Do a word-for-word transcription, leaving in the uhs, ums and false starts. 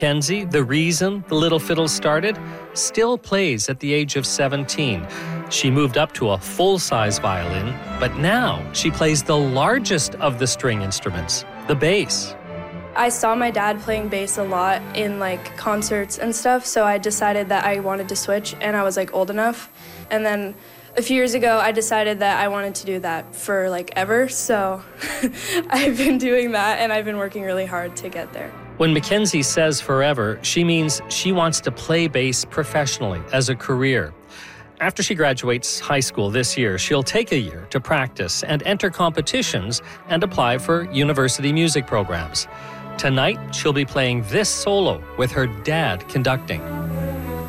Kenzie, the reason the Little Fiddle started, still plays at the age of seventeen. She moved up to a full-size violin, but now she plays the largest of the string instruments, the bass. I saw my dad playing bass a lot in like concerts and stuff, so I decided that I wanted to switch, and I was like old enough. And then a few years ago, I decided that I wanted to do that for like ever, so I've been doing that, and I've been working really hard to get there. When Mackenzie says forever, she means she wants to play bass professionally as a career. After she graduates high school this year, she'll take a year to practice and enter competitions and apply for university music programs. Tonight, she'll be playing this solo with her dad conducting.